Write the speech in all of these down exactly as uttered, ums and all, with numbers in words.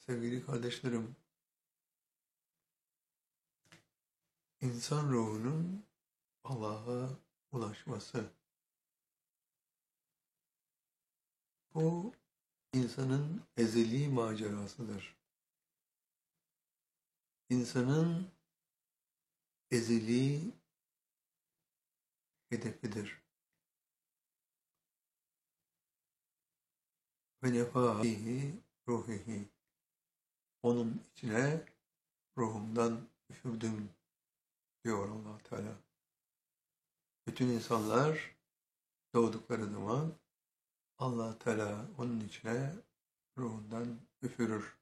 Sevgili kardeşlerim, insan ruhunun Allah'a ulaşması, bu insanın ezeli macerasıdır. İnsanın ezeli hedefidir. Ve nefâhihi ruhihi. Onun içine ruhumdan üfürdüm diyor Allah Teala. Bütün insanlar doğdukları zaman Allah Teala onun içine ruhundan üfürür.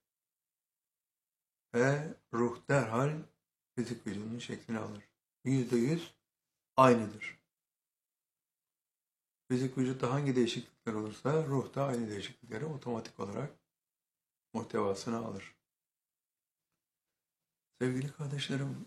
Ve ruh derhal fizik vücudunun şeklini alır. Yüzde yüz aynıdır. Fizik vücutta hangi değişiklikler olursa ruh da aynı değişiklikleri otomatik olarak muhtevasını alır. Sevgili kardeşlerim,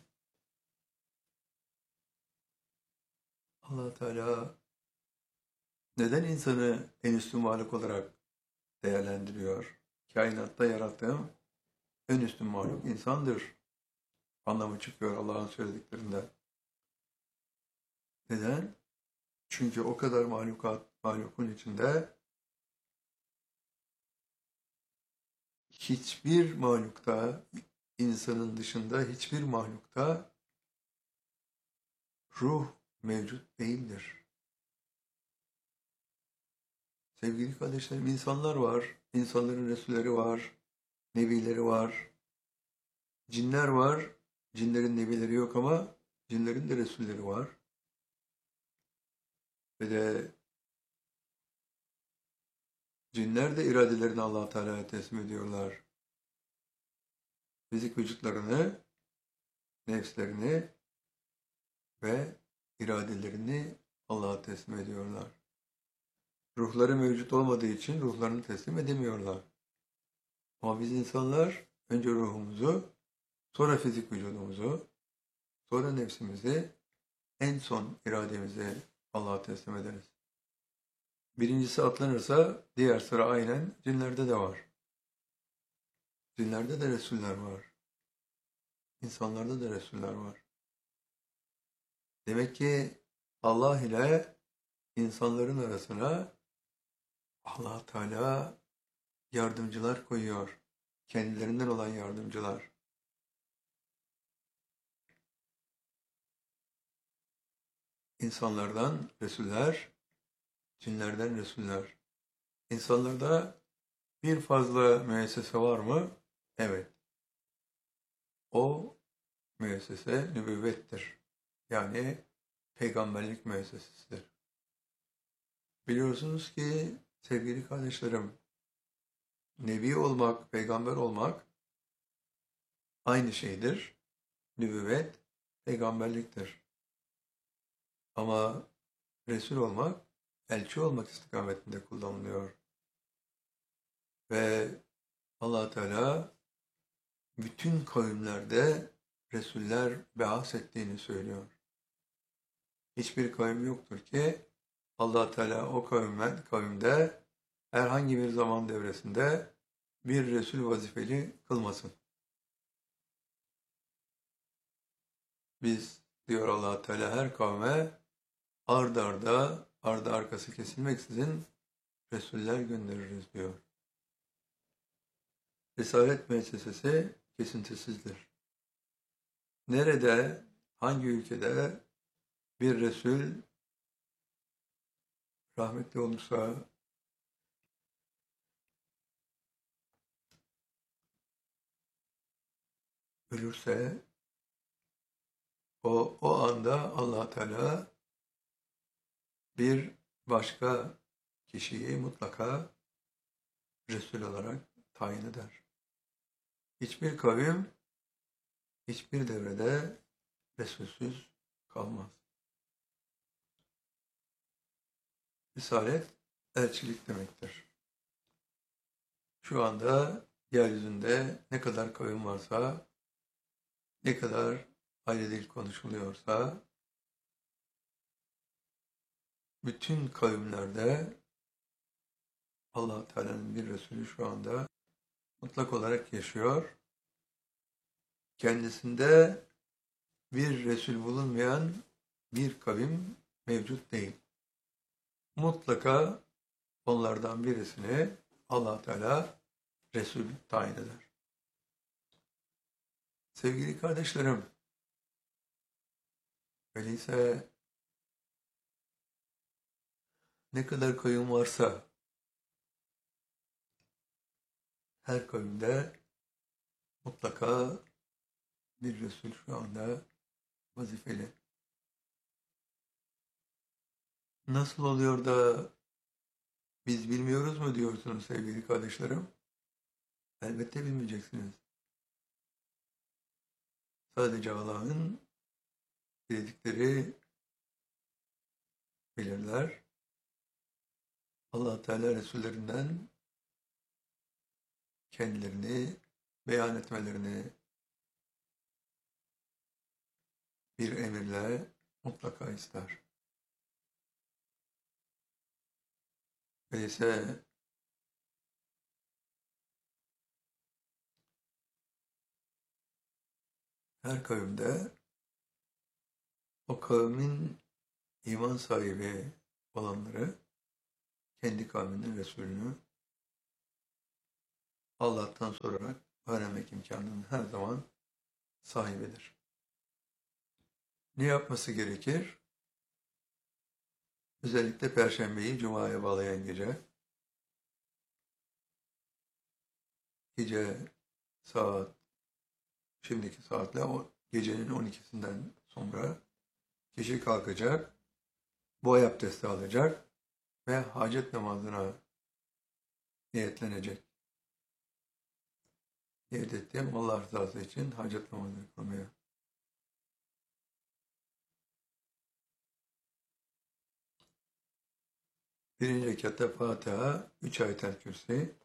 Allah Teala neden insanı en üstün varlık olarak değerlendiriyor? Kainatta yarattığım en üstün varlık insandır anlamı çıkıyor Allah'ın söylediklerinde. Neden? Çünkü o kadar mahlukat, mahlukun içinde hiçbir mahlukta, insanın dışında hiçbir mahlukta ruh mevcut değildir. Sevgili kardeşlerim, insanlar var, insanların Resulleri var, Nebileri var, cinler var, cinlerin Nebileri yok ama cinlerin de Resulleri var. Ve de cinler de iradelerini Allah Teala'ya teslim ediyorlar. Fizik vücutlarını, nefslerini ve iradelerini Allah'a teslim ediyorlar. Ruhları mevcut olmadığı için ruhlarını teslim edemiyorlar. Ama biz insanlar önce ruhumuzu, sonra fizik vücudumuzu, sonra nefsimizi, en son irademizi Allah'a teslim ederiz. Birincisi atlanırsa diğer sıra aynen cinlerde de var. Cinlerde de Resuller var. İnsanlarda da Resuller var. Demek ki Allah ile insanların arasına Allah Teala yardımcılar koyuyor. Kendilerinden olan yardımcılar. İnsanlardan Resuller, cinlerden Resuller. İnsanlarda bir fazla müessese var mı? Evet. O müessese nübüvvettir. Yani peygamberlik müessesesidir. Biliyorsunuz ki sevgili kardeşlerim, nebi olmak, peygamber olmak aynı şeydir. Nübüvvet, peygamberliktir. Ama Resul olmak, elçi olmak istikametinde kullanılıyor. Ve Allah Teala bütün kavimlerde Resuller beas ettiğini söylüyor. Hiçbir kavim yoktur ki Allah Teala o kavimden, kavimde herhangi bir zaman devresinde bir Resul vazifeli kılmasın. Biz diyor Allah Teala her kavme ard arda, ardı arkası kesilmeksizin Resuller göndeririz diyor. Risalet müessesesi kesintisizdir. Nerede, hangi ülkede bir Resul rahmetli olursa ölürse o, o anda Allah Teala bir başka kişiyi mutlaka Resul olarak tayin eder. Hiçbir kavim, hiçbir devrede Resulsüz kalmaz. Risalet, elçilik demektir. Şu anda yeryüzünde ne kadar kavim varsa, ne kadar ayrı dil konuşuluyorsa, bütün kavimlerde Allah Teala'nın bir Resulü şu anda mutlak olarak yaşıyor. Kendisinde bir Resul bulunmayan bir kavim mevcut değil. Mutlaka onlardan birisini Allah Teala Resul tayin eder. Sevgili kardeşlerim, öyleyse ne kadar kavim varsa her kavimde mutlaka bir Resul şu anda vazifeli. Nasıl oluyor da biz bilmiyoruz mu diyorsunuz sevgili kardeşlerim? Elbette bilmeyeceksiniz. Sadece Allah'ın diledikleri bilirler. Allah Teala Resullerinden kendilerini beyan etmelerini bir emirle mutlaka ister. Öyleyse her kavimde o kavmin iman sahibi olanları kendi kavminin Resulünü Allah'tan sorarak öğrenmek imkanının her zaman sahibidir. Ne yapması gerekir? Özellikle Perşembeyi Cuma'ya bağlayan gece, gece saat, şimdiki saatle o gecenin on ikisinden sonra kişi kalkacak, boy abdesti alacak ve hacet namazına niyetlenecek. Niyet ettiğim Allah rızası için hacet namazını kılmaya. Birinci rekatta Fatiha, üç ayet-el kürsi.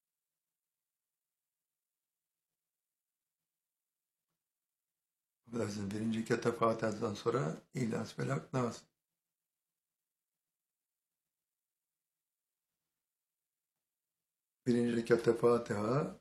Affedersiniz, birinci rekatta Fatiha'dan sonra İhlas, Felak, Nas. Birinci rekatta Fatiha,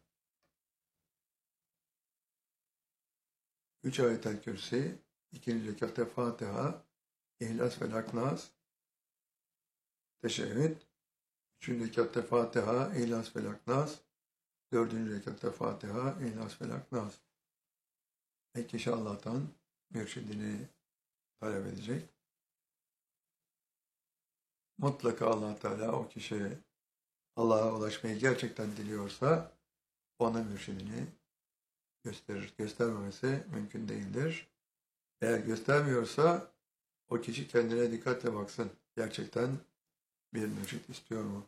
üç ayet-el kürsi. İkinci rekatta Fatiha, İhlas, Felak, Nas. Teşehhüd. Üçüncü rekatta Fatiha, İhlas, Felak, Nas. Dördüncü rekatta Fatiha, İhlas, Felak, Nas. Ve kişi Allah'tan mürşidini talep edecek. Mutlaka Allah Teala o kişi Allah'a ulaşmayı gerçekten diliyorsa ona mürşidini gösterir. Göstermemesi mümkün değildir. Eğer göstermiyorsa o kişi kendine dikkatle baksın. Gerçekten bir mürşid istiyor mu?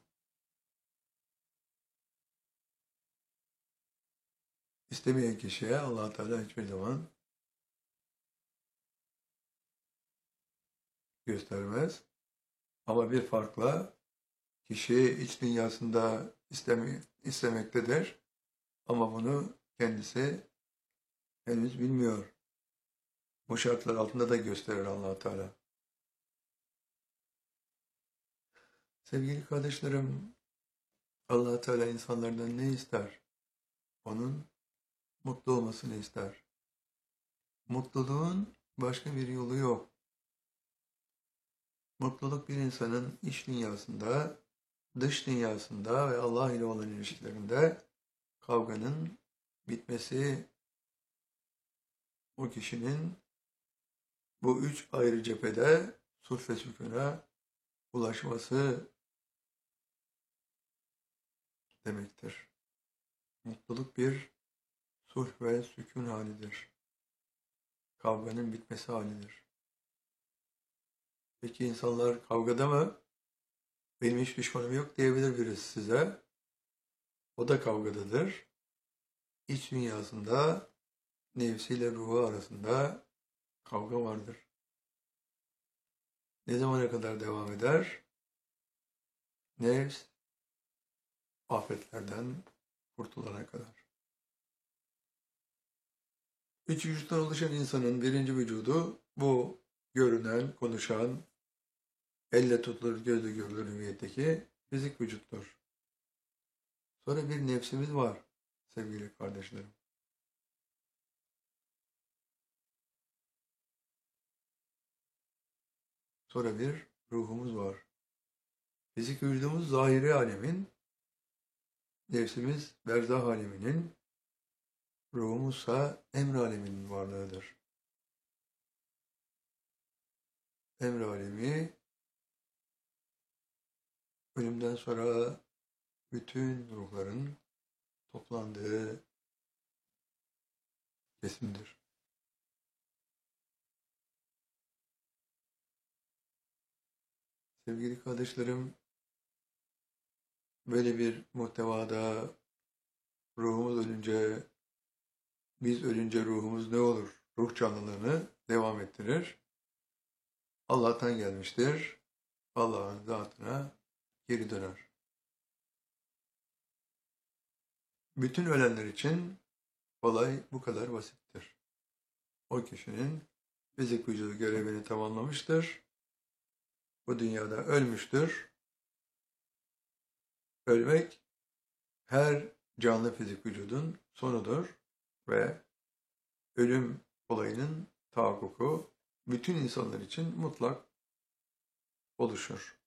İstemeyen kişiye Allah Teala hiçbir zaman göstermez. Ama bir farkla kişi iç dünyasında isteme, istemektedir. Ama bunu kendisi henüz bilmiyor. Bu şartlar altında da gösterir Allah Teala. Sevgili kardeşlerim, Allah Teala insanlardan ne ister? Onun mutlu olmasını ister. Mutluluğun başka bir yolu yok. Mutluluk bir insanın iç dünyasında, dış dünyasında ve Allah ile olan ilişkilerinde kavganın bitmesi, o kişinin bu üç ayrı cephede sulh ve sükûna ulaşması demektir. Mutluluk bir sulh ve sükûn halidir. Kavganın bitmesi halidir. Peki insanlar kavgada mı? Benim hiç düşmanım yok diyebilir birisi size. O da kavgadadır. İç dünyasında nefsiyle ruhu arasında kavga vardır. Ne zamana kadar devam eder? Nefs afetlerden kurtulana kadar. Üç vücuttan oluşan insanın birinci vücudu bu görünen, konuşan, elle tutulur, gözle görülür hüviyetteki fizik vücuttur. Sonra bir nefsimiz var. sevgili kardeşlerim. Sonra bir ruhumuz var. Fizik vücudumuz zahiri alemin, nefsimiz berzah aleminin, ruhumuzsa emr aleminin varlığıdır. Emr alemi, ölümden sonra bütün ruhların toplandığı kesimdir. Sevgili kardeşlerim, böyle bir muhtevada ruhumuz ölünce, biz ölünce ruhumuz ne olur? Ruh canlılığını devam ettirir. Allah'tan gelmiştir. Allah'ın zatına geri döner. Bütün ölenler için olay bu kadar basittir. O kişinin fizik vücudu görevini tamamlamıştır. Bu dünyada ölmüştür. Ölmek her canlı fizik vücudun sonudur ve ölüm olayının tahakkuku bütün insanlar için mutlak oluşur.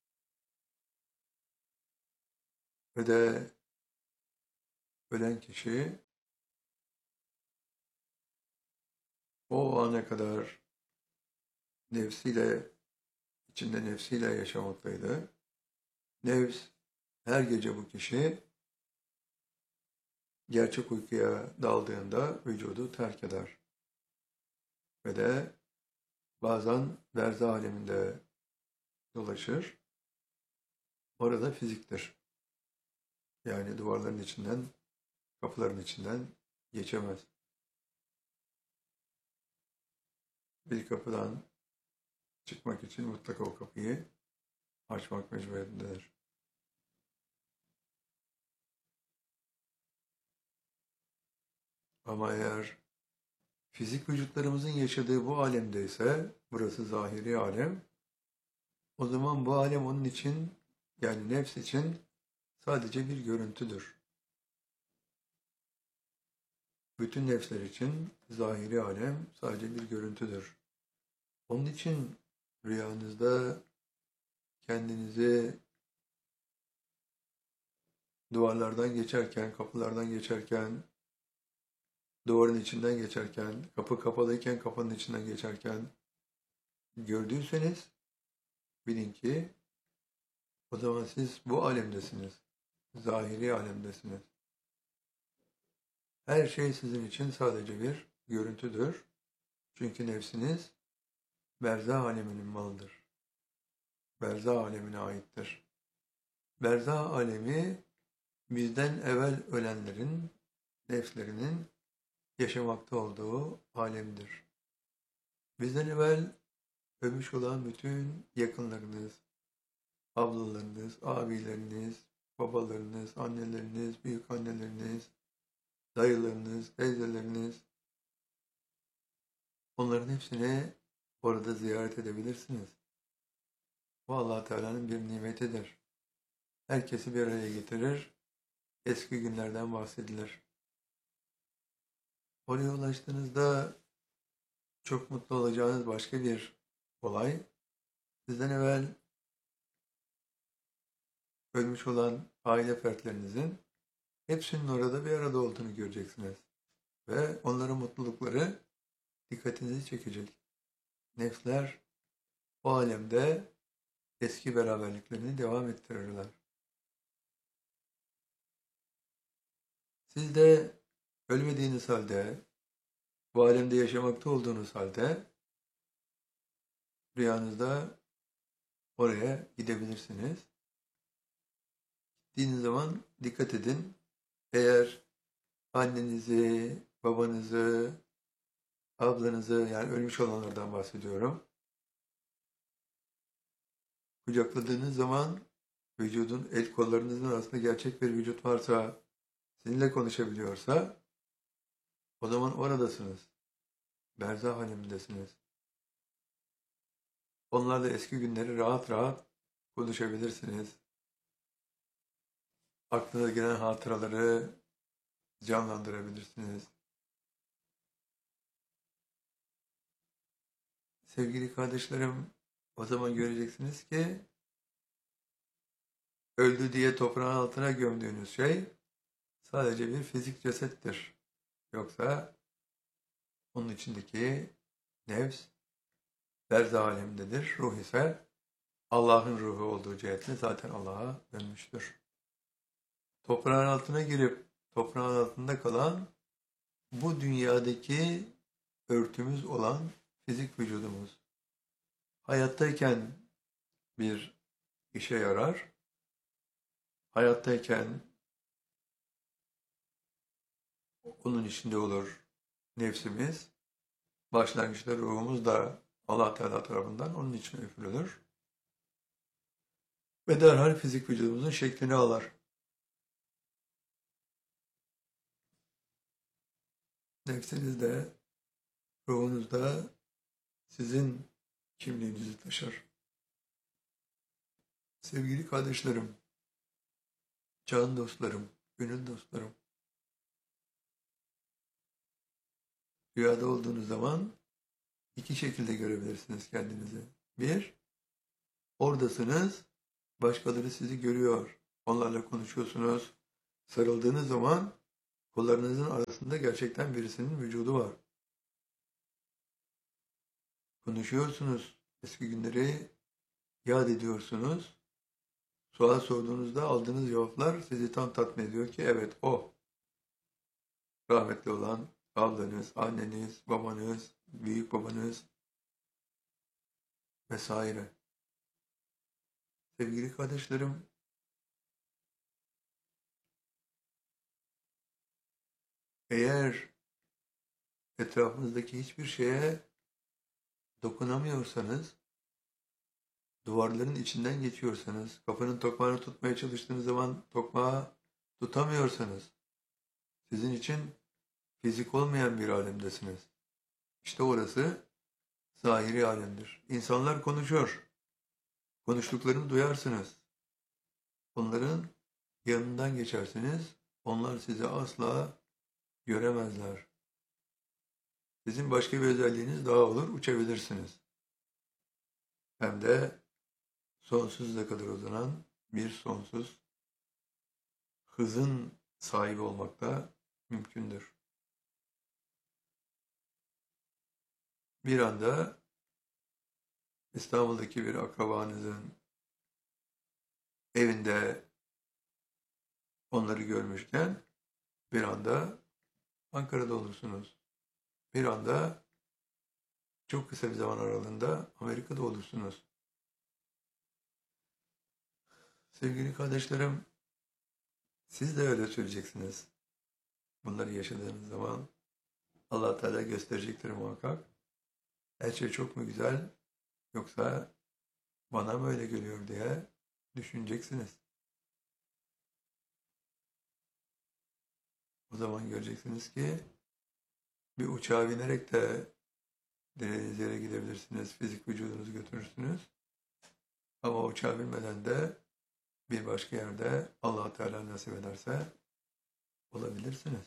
Ve de ölen kişi o ana kadar nefsiyle, içinde nefsiyle yaşamaktaydı. Nefs her gece bu kişi gerçek uykuya daldığında vücudu terk eder. Ve de bazen berzah aleminde dolaşır. Orada fiziktir. Yani duvarların içinden, kapıların içinden geçemez. Bir kapıdan çıkmak için mutlaka o kapıyı açmak mecburiyetindedir. Ama eğer fizik vücutlarımızın yaşadığı bu alemde ise, burası zahiri alem, o zaman bu alem onun için, yani nefs için sadece bir görüntüdür. Bütün nefsler için zahiri alem sadece bir görüntüdür. Onun için rüyanızda kendinizi duvarlardan geçerken, kapılardan geçerken, duvarın içinden geçerken, kapı kapalıyken kapının içinden geçerken gördüyseniz bilin ki o zaman siz bu alemdesiniz. Zahiri alemdesiniz. Her şey sizin için sadece bir görüntüdür. Çünkü nefsiniz berzah aleminin malıdır. Berzah alemine aittir. Berzah alemi bizden evvel ölenlerin, nefslerinin yaşamakta olduğu alemdir. Bizden evvel ölmüş olan bütün yakınlarınız, ablalarınız, abileriniz, babalarınız, anneleriniz, büyük anneleriniz, dayılarınız, teyzeleriniz, onların hepsini orada ziyaret edebilirsiniz. Bu Allah Teala'nın bir nimetidir. Herkesi bir araya getirir, eski günlerden bahsedilir. Oraya ulaştığınızda çok mutlu olacağınız başka bir olay, sizden evvel ölmüş olan aile fertlerinizin hepsinin orada bir arada olduğunu göreceksiniz. Ve onların mutlulukları dikkatinizi çekecek. Nefsler o alemde eski beraberliklerini devam ettirirler. Siz de ölmediğiniz halde, bu alemde yaşamakta olduğunuz halde rüyanızda oraya gidebilirsiniz. Gittiğiniz zaman dikkat edin. Eğer annenizi, babanızı, ablanızı, yani ölmüş olanlardan bahsediyorum, kucakladığınız zaman vücudun, el kollarınızın arasında gerçek bir vücut varsa, sizinle konuşabiliyorsa, o zaman oradasınız. Berzah alemindesiniz. Onlarla eski günleri rahat rahat konuşabilirsiniz. Aklına gelen hatıraları canlandırabilirsiniz. Sevgili kardeşlerim, o zaman göreceksiniz ki öldü diye toprağın altına gömdüğünüz şey sadece bir fizik cesettir. Yoksa onun içindeki nefs berzah alemindedir. Ruh ise Allah'ın ruhu olduğu cihetle zaten Allah'a dönmüştür. Toprağın altına girip toprağın altında kalan bu dünyadaki örtümüz olan fizik vücudumuz hayattayken bir işe yarar. Hayattayken onun içinde olur nefsimiz. Başlangıçta ruhumuz da Allah Teala tarafından onun içine üfürülür. Ve derhal fizik vücudumuzun şeklini alır. Nefsiniz de, ruhunuz da sizin kimliğinizi taşır. Sevgili kardeşlerim, can dostlarım, gönül dostlarım, rüyada olduğunuz zaman iki şekilde görebilirsiniz kendinizi. Bir, oradasınız, başkaları sizi görüyor, onlarla konuşuyorsunuz. Sarıldığınız zaman kollarınızın arasında gerçekten birisinin vücudu var. Konuşuyorsunuz, eski günleri yad ediyorsunuz. Sual sorduğunuzda aldığınız cevaplar sizi tam tatmin ediyor ki evet o. Rahmetli olan ablanız, anneniz, babanız, büyük babanız vesaire. Sevgili kardeşlerim, eğer etrafınızdaki hiçbir şeye dokunamıyorsanız, duvarların içinden geçiyorsanız, kapının tokmağını tutmaya çalıştığınız zaman tokmağı tutamıyorsanız, sizin için fizik olmayan bir alemdesiniz. İşte orası zahiri alemdir. İnsanlar konuşuyor. Konuştuklarını duyarsınız. Onların yanından geçersiniz. Onlar sizi asla göremezler. Sizin başka bir özelliğiniz daha olur, uçabilirsiniz. Hem de sonsuza kadar uzanan bir sonsuz hızın sahibi olmak da mümkündür. Bir anda İstanbul'daki bir akrabanızın evinde onları görmüşken bir anda Ankara'da olursunuz. Bir anda çok kısa bir zaman aralığında Amerika'da olursunuz. Sevgili kardeşlerim, siz de öyle söyleyeceksiniz. Bunları yaşadığınız zaman Allah Teala gösterecektir muhakkak. Her şey çok mu güzel yoksa bana mı öyle geliyor diye düşüneceksiniz. O zaman göreceksiniz ki bir uçağa binerek de dilediğiniz yere gidebilirsiniz. Fizik vücudunuzu götürürsünüz. Ama uçağa binmeden de bir başka yerde Allah Teala nasip ederse olabilirsiniz.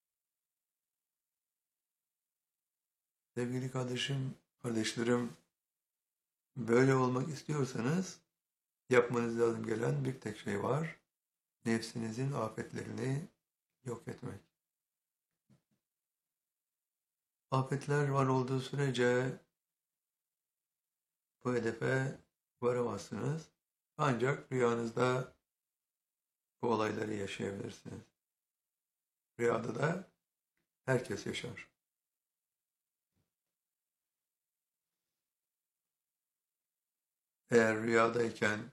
Sevgili kardeşim, kardeşlerim, böyle olmak istiyorsanız yapmanız lazım gelen bir tek şey var. Nefsinizin afetlerini yok etmek. Afetler var olduğu sürece bu hedefe varamazsınız. Ancak rüyanızda bu olayları yaşayabilirsiniz. Rüyada da herkes yaşar. Eğer rüyadayken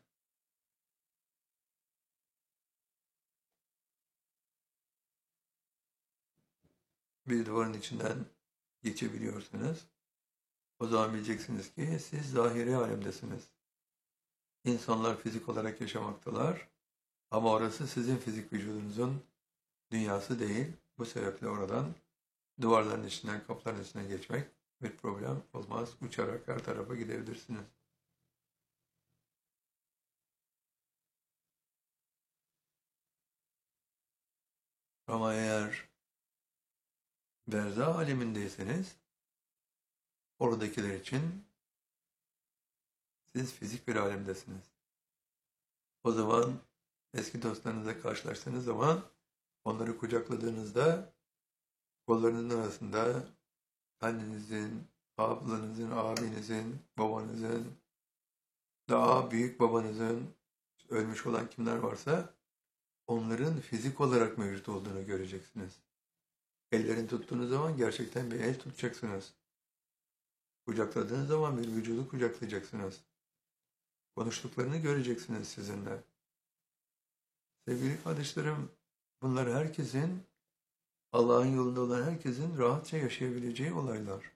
bir duvarın içinden geçebiliyorsanız o zaman bileceksiniz ki siz zahiri alemdesiniz. İnsanlar fizik olarak yaşamaktalar ama orası sizin fizik vücudunuzun dünyası değil. Bu sebeple oradan duvarların içinden, kapıların içinden geçmek bir problem olmaz. Uçarak her tarafa gidebilirsiniz. Ama eğer Berza alemindeyseniz oradakiler için siz fizik bir alemdesiniz. O zaman eski dostlarınızla karşılaştığınız zaman onları kucakladığınızda kollarınızın arasında annenizin, ablanızın, abinizin, babanızın, daha büyük babanızın, ölmüş olan kimler varsa onların fizik olarak mevcut olduğunu göreceksiniz. Ellerini tuttuğunuz zaman gerçekten bir el tutacaksınız. Kucakladığınız zaman bir vücudu kucaklayacaksınız. Konuştuklarını göreceksiniz sizinle. Sevgili kardeşlerim, bunlar herkesin, Allah'ın yolunda olan herkesin rahatça yaşayabileceği olaylar.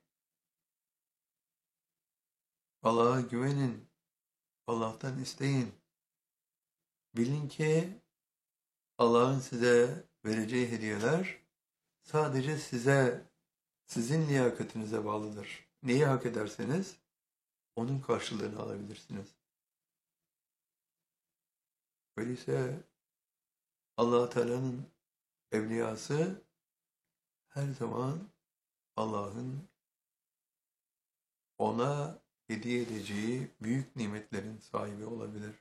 Allah'a güvenin, Allah'tan isteyin. Bilin ki Allah'ın size vereceği hediyeler sadece size, sizin liyakatinize bağlıdır. Neyi hak ederseniz onun karşılığını alabilirsiniz. Öyleyse Allah Teala'nın evliyası her zaman Allah'ın ona hediye edeceği büyük nimetlerin sahibi olabilir.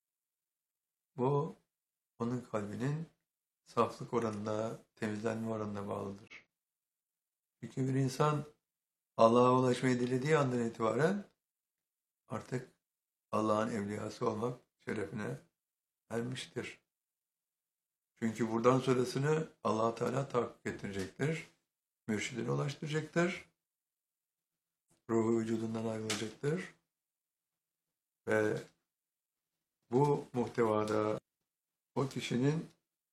Bu onun kalbinin saflık oranına, temizlenme oranına bağlıdır. Çünkü bir insan Allah'a ulaşmayı dilediği andan itibaren artık Allah'ın evliyası olmak şerefine ermiştir. Çünkü buradan sonrasını Allah Teala tahakkuk ettirecektir. Mürşidine ulaştıracaktır. Ruhu vücudundan ayrılacaktır. Ve bu muhtevada o kişinin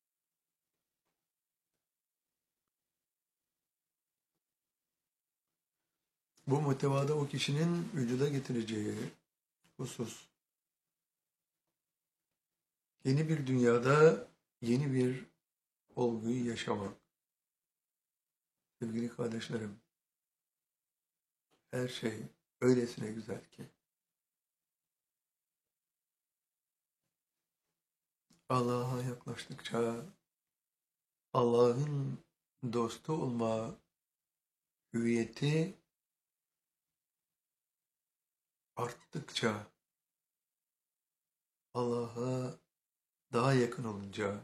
bu muhtevada o kişinin vücuda getireceği husus yeni bir dünyada yeni bir olguyu yaşamak. Sevgili kardeşlerim, her şey öylesine güzel ki Allah'a yaklaştıkça Allah'ın dostu olma hüviyeti arttıkça Allah'a daha yakın olunca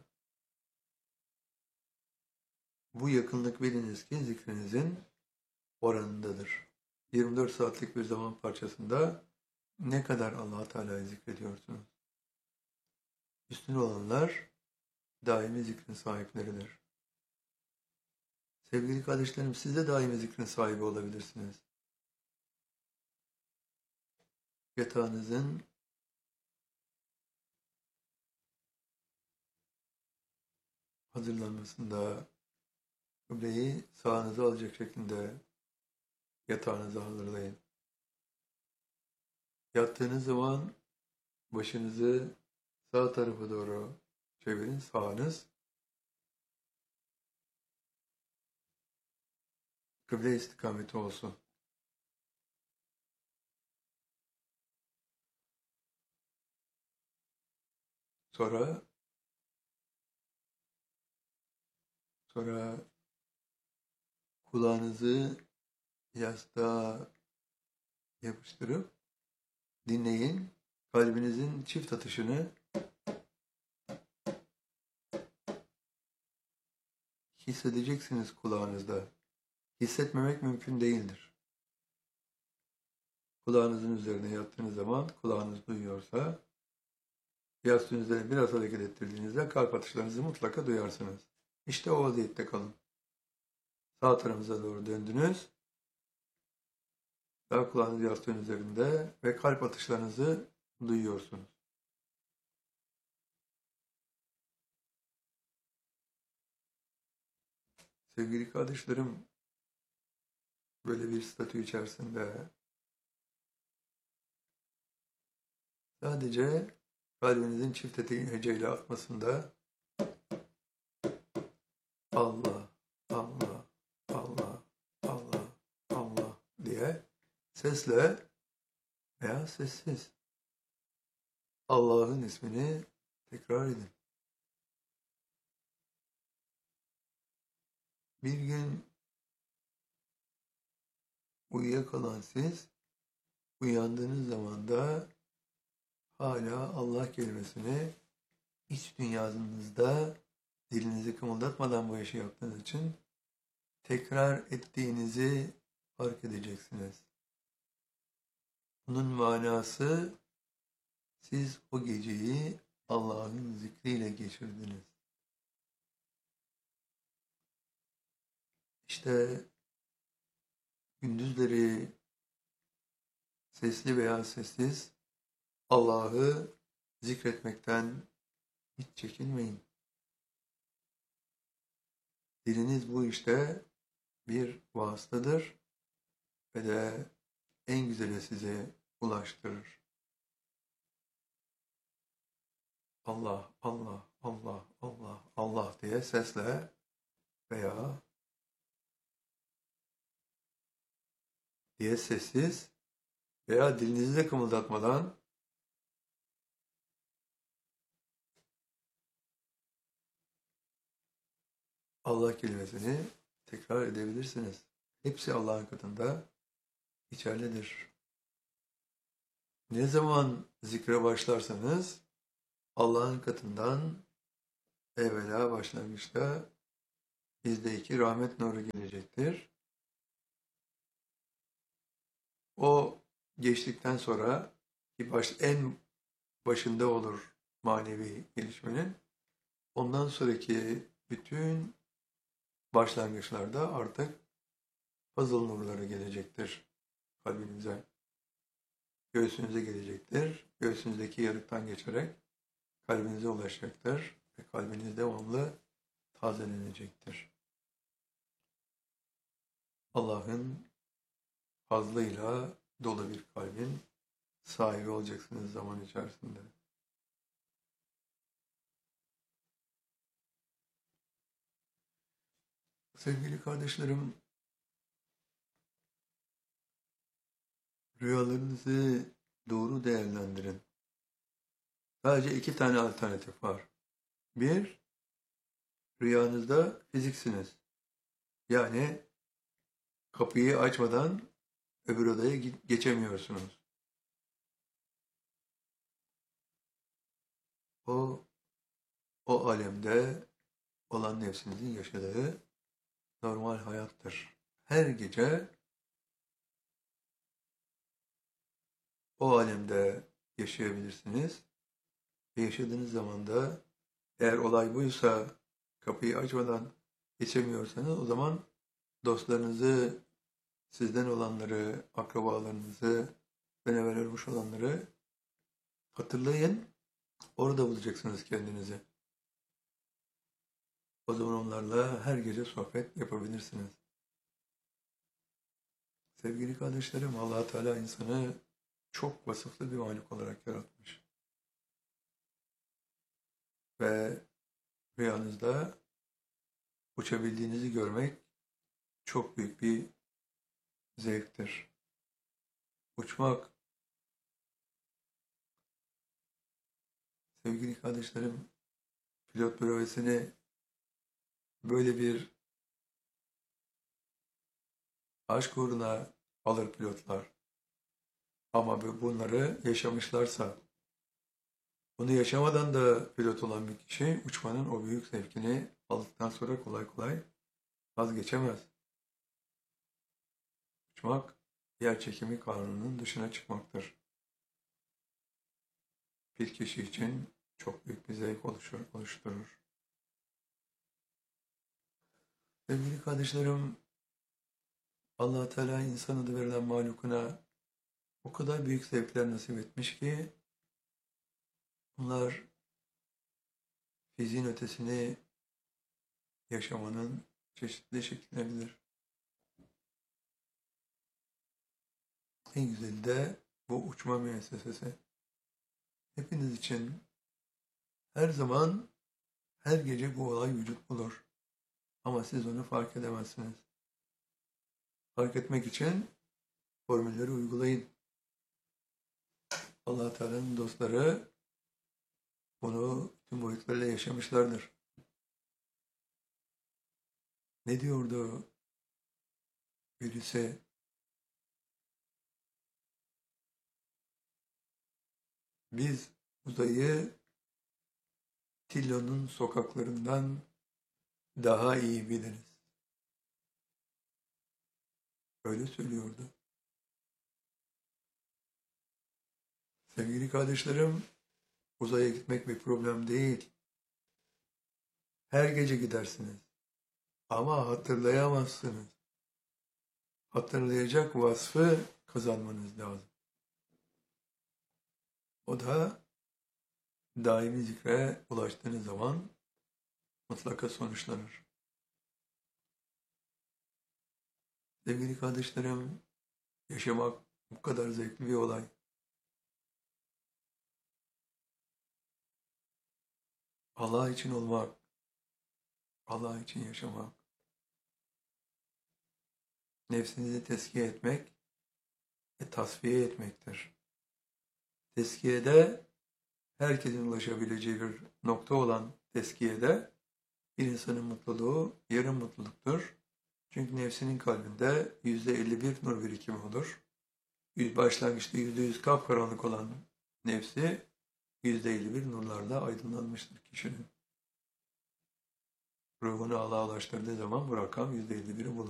bu yakınlık biliniz ki zikrinizin oranındadır. yirmi dört saatlik bir zaman parçasında ne kadar Allah Teala'yı zikrediyorsunuz? Üstün olanlar daimi zikrin sahipleridir. Sevgili kardeşlerim, siz de daimi zikrin sahibi olabilirsiniz. Yatağınızın hazırlanmasında kıbleyi sağınıza alacak şekilde yatağınızı hazırlayın. Yattığınız zaman başınızı sağ tarafa doğru çevirin. Sağınız kıble istikameti olsun. Sonra sonra kulağınızı yastığa yapıştırıp dinleyin. Kalbinizin çift atışını hissedeceksiniz kulağınızda. Hissetmemek mümkün değildir. Kulağınızın üzerine yattığınız zaman kulağınız duyuyorsa yastığın üzerine biraz hareket ettirdiğinizde kalp atışlarınızı mutlaka duyarsınız. İşte o vaziyette kalın. Sağ tarafınıza doğru döndünüz. Sağ kulağınız yastığın üzerinde ve kalp atışlarınızı duyuyorsunuz. Sevgili kardeşlerim, böyle bir statü içerisinde sadece kalbinizin çift heceyle atmasında Allah, Allah, Allah, Allah, Allah diye sesle veya sessiz Allah'ın ismini tekrar edin. Bir gün uyuyakalan siz uyandığınız zaman da hala Allah kelimesini iç dünyanızda dilinizi kımıldatmadan bu işi yaptığınız için tekrar ettiğinizi fark edeceksiniz. Bunun manası siz o geceyi Allah'ın zikriyle geçirdiniz. İşte gündüzleri sesli veya sessiz Allah'ı zikretmekten hiç çekinmeyin. Diliniz bu işte bir vasıtadır ve de en güzeli sizi ulaştırır. Allah, Allah, Allah, Allah, Allah diye sesle veya diye sessiz veya dilinizi de kımıldatmadan Allah kelimesini tekrar edebilirsiniz. Hepsi Allah'ın katında geçerlidir. Ne zaman zikre başlarsanız Allah'ın katından evvela başlangıçta bizdeki rahmet nuru gelecektir. O geçtikten sonra ki baş, en başında olur manevi gelişmenin. Ondan sonraki bütün başlangıçlarda artık fazıl nurları gelecektir kalbinize. Göğsünüze gelecektir. Göğsünüzdeki yarıktan geçerek kalbinize ulaşacaktır. Ve kalbiniz devamlı tazelenecektir. Allah'ın fazlıyla dolu bir kalbin sahibi olacaksınız zaman içerisinde. Sevgili kardeşlerim, rüyalarınızı doğru değerlendirin. Sadece iki tane alternatif var. Bir, rüyanızda fiziksiniz. Yani kapıyı açmadan öbür odaya geçemiyorsunuz. O, o alemde olan nefsinizin yaşadığı normal hayattır. Her gece o alemde yaşayabilirsiniz. Ve yaşadığınız zaman da eğer olay buysa kapıyı açmadan geçemiyorsanız o zaman dostlarınızı, sizden olanları, akrabalarınızı, ben evvel ölmüş olanları hatırlayın. Orada bulacaksınız kendinizi. O zaman onlarla her gece sohbet yapabilirsiniz. Sevgili kardeşlerim, Allah Teala insanı çok vasıflı bir varlık olarak yaratmış. Ve rüyanızda uçabildiğinizi görmek çok büyük bir zevktir. Uçmak, sevgili kardeşlerim, pilot bürövesini böyle bir aşk uğruna alır pilotlar. Ama bunları yaşamışlarsa, bunu yaşamadan da pilot olan bir kişi uçmanın o büyük zevkini aldıktan sonra kolay kolay vazgeçemez. Uçmak, yer çekimi kanununun dışına çıkmaktır. Bir kişi için çok büyük bir zevk oluşturur. Sevgili kardeşlerim, Allah Teala insan adı verilen mahlukuna o kadar büyük zevkler nasip etmiş ki bunlar fiziğin ötesini yaşamanın çeşitli şekilleridir. En güzeli de bu uçma müessesesi. Hepiniz için her zaman, her gece bu olay vücut bulur. Ama siz onu fark edemezsiniz. Fark etmek için formülleri uygulayın. Allah Teala'nın dostları bunu tüm boyutlarıyla yaşamışlardır. Ne diyordu birisi? Biz uzayı Tillo'nun sokaklarından daha iyi biliriz. Öyle söylüyordu. Sevgili kardeşlerim, uzaya gitmek bir problem değil. Her gece gidersiniz. Ama hatırlayamazsınız. Hatırlayacak vasfı kazanmanız lazım. O da daimi zikre ulaştığınız zaman mutlaka sonuçlanır. Sevgili kardeşlerim, yaşamak bu kadar zevkli bir olay. Allah için olmak, Allah için yaşamak, nefsinizi tezkiye etmek ve tasfiye etmektir. Tezkiyede herkesin ulaşabileceği bir nokta olan tezkiyede bir insanın mutluluğu yarım mutluluktur. Çünkü nefsinin kalbinde yüzde elli bir nur birikimi olur. Başlangıçta yüzde yüz kapkaranlık olan nefsi yüzde elli bir nurlarla aydınlanmıştır kişinin. Ruhunu Allah'a ulaştırdığı zaman bu rakam yüzde elli biri bulur.